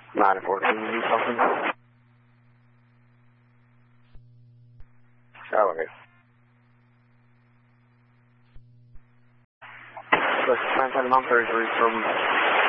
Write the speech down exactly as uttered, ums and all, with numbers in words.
nine to fourteen, you need something? Oh, okay. So, nine seven nine thirty-three from